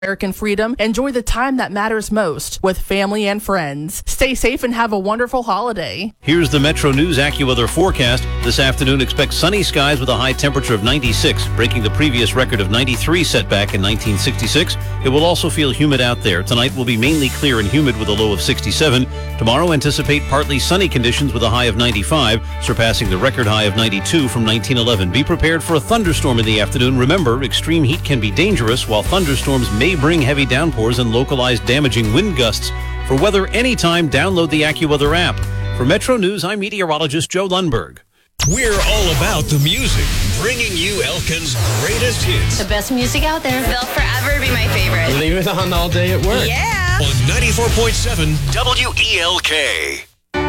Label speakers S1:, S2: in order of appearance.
S1: American freedom, enjoy the time that matters most with family and friends. Stay safe and have a wonderful holiday.
S2: Here's the Metro News AccuWeather forecast. This afternoon, expect sunny skies with a high temperature of 96, breaking the previous record of 93 set back in 1966. It will also feel humid out there. Tonight will be mainly clear and humid with a low of 67. Tomorrow, anticipate partly sunny conditions with a high of 95, surpassing the record high of 92 from 1911. Be prepared for a thunderstorm in the afternoon. Remember, extreme heat can be dangerous, while thunderstorms may bring heavy downpours and localized damaging wind gusts. For weather anytime, download the AccuWeather app. For Metro News, I'm meteorologist Joe Lundberg.
S3: We're all about the music, bringing you Elkin's greatest hits.
S4: The best music out there.
S5: They'll forever be my favorite.
S6: Leave it on all day at work.
S5: Yeah.
S3: On 94.7 WELK.